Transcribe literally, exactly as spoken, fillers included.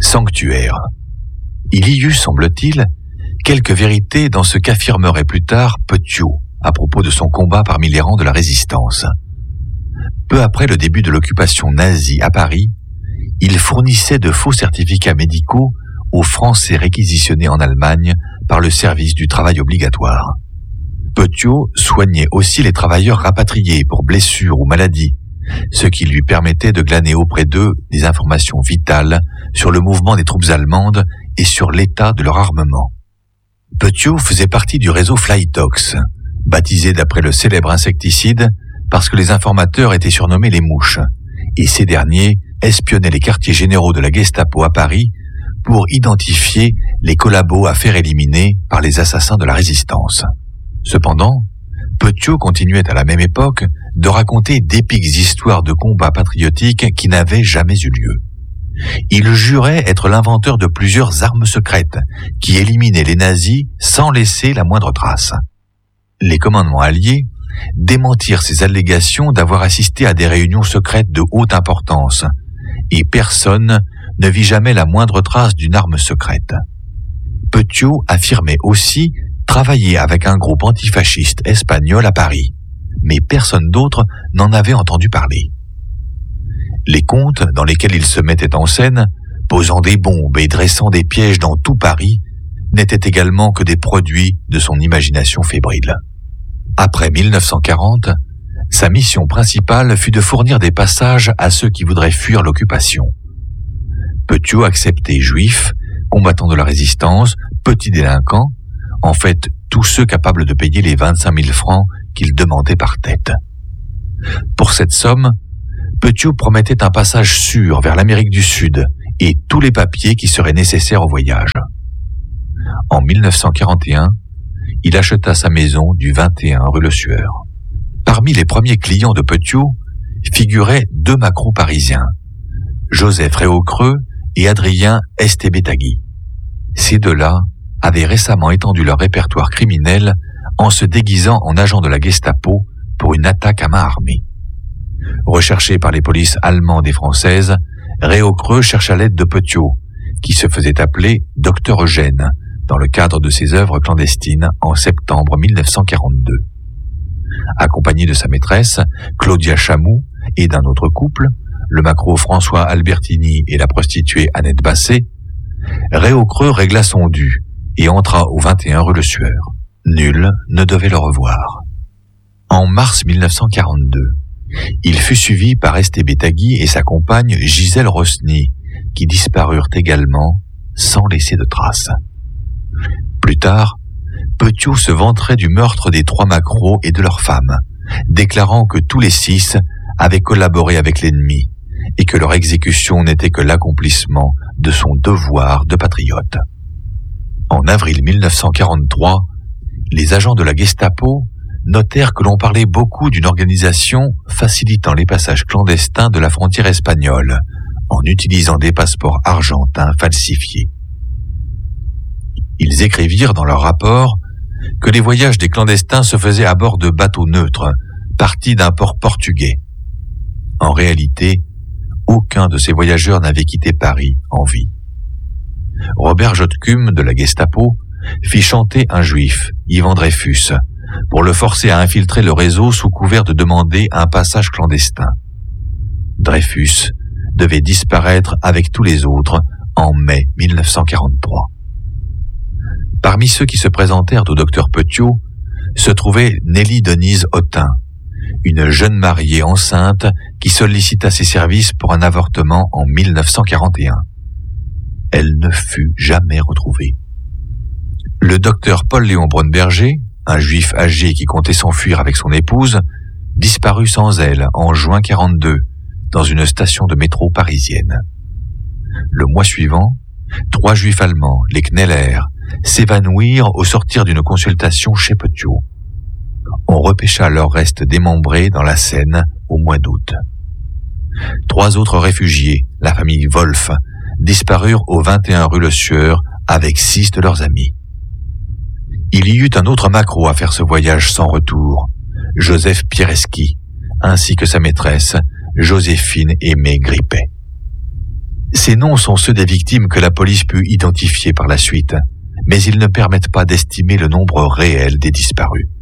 sanctuaire. Il y eut, semble-t-il, quelques vérités dans ce qu'affirmerait plus tard Petiot à propos de son combat parmi les rangs de la résistance. Peu après le début de l'occupation nazie à Paris, il fournissait de faux certificats médicaux aux Français réquisitionnés en Allemagne par le service du travail obligatoire. Petiot soignait aussi les travailleurs rapatriés pour blessures ou maladies, ce qui lui permettait de glaner auprès d'eux des informations vitales sur le mouvement des troupes allemandes et sur l'état de leur armement. Petiot faisait partie du réseau Flytox, baptisé d'après le célèbre insecticide parce que les informateurs étaient surnommés les mouches, et ces derniers espionnaient les quartiers généraux de la Gestapo à Paris pour identifier les collabos à faire éliminer par les assassins de la résistance. Cependant, Petiot continuait à la même époque de raconter d'épiques histoires de combats patriotiques qui n'avaient jamais eu lieu. Il jurait être l'inventeur de plusieurs armes secrètes qui éliminaient les nazis sans laisser la moindre trace. Les commandements alliés démentirent ces allégations d'avoir assisté à des réunions secrètes de haute importance, et personne ne vit jamais la moindre trace d'une arme secrète. Petiot affirmait aussi travailler avec un groupe antifasciste espagnol à Paris, mais personne d'autre n'en avait entendu parler. Les contes dans lesquels il se mettait en scène, posant des bombes et dressant des pièges dans tout Paris, n'étaient également que des produits de son imagination fébrile. Après mille neuf cent quarante, sa mission principale fut de fournir des passages à ceux qui voudraient fuir l'occupation. Petiot acceptait juifs, combattants de la résistance, petits délinquants, en fait tous ceux capables de payer les vingt-cinq mille francs qu'il demandait par tête. Pour cette somme, Petiot promettait un passage sûr vers l'Amérique du Sud et tous les papiers qui seraient nécessaires au voyage. En mille neuf cent quarante et un, il acheta sa maison du vingt et un rue Le Sueur. Parmi les premiers clients de Petiot figuraient deux macros parisiens, Joseph Réaucreux et Adrien Estébétagui. Ces deux-là avaient récemment étendu leur répertoire criminel en se déguisant en agents de la Gestapo pour une attaque à main armée. Recherché par les polices allemandes et françaises, Réaucreux chercha l'aide de Petiot, qui se faisait appeler Docteur Eugène, dans le cadre de ses œuvres clandestines en septembre mille neuf cent quarante-deux. Accompagné de sa maîtresse, Claudia Chamou, et d'un autre couple, le macro François Albertini et la prostituée Annette Basset, Réaucreux régla son dû et entra au vingt et un rue Le Sueur. Nul ne devait le revoir. En mars mille neuf cent quarante-deux, il fut suivi par Estébétagui et sa compagne Gisèle Rosny, qui disparurent également sans laisser de traces. Plus tard, Petiot se vanterait du meurtre des trois macros et de leurs femmes, déclarant que tous les six avaient collaboré avec l'ennemi et que leur exécution n'était que l'accomplissement de son devoir de patriote. En avril mille neuf cent quarante-trois, les agents de la Gestapo notèrent que l'on parlait beaucoup d'une organisation facilitant les passages clandestins de la frontière espagnole en utilisant des passeports argentins falsifiés. Ils écrivirent dans leur rapport que les voyages des clandestins se faisaient à bord de bateaux neutres, partis d'un port portugais. En réalité, aucun de ces voyageurs n'avait quitté Paris en vie. Robert Jotkum de la Gestapo fit chanter un juif, Ivan Dreyfus, pour le forcer à infiltrer le réseau sous couvert de demander un passage clandestin. Dreyfus devait disparaître avec tous les autres en mai mille neuf cent quarante-trois. Parmi ceux qui se présentèrent au docteur Petiot se trouvait Nelly Denise Autain, une jeune mariée enceinte qui sollicita ses services pour un avortement en mille neuf cent quarante et un. Elle ne fut jamais retrouvée. Le docteur Paul-Léon Braunberger, un juif âgé qui comptait s'enfuir avec son épouse, disparut sans elle en juin quarante-deux dans une station de métro parisienne. Le mois suivant, trois juifs allemands, les Kneller, s'évanouirent au sortir d'une consultation chez Petiot. On repêcha leurs restes démembrés dans la Seine au mois d'août. Trois autres réfugiés, la famille Wolf, disparurent au vingt et un rue Le Sueur avec six de leurs amis. Il y eut un autre macro à faire ce voyage sans retour, Joseph Piereschi, ainsi que sa maîtresse, Joséphine Aimée Grippet. Ces Ces noms sont ceux des victimes que la police put identifier par la suite, mais ils ne permettent pas d'estimer le nombre réel des disparus.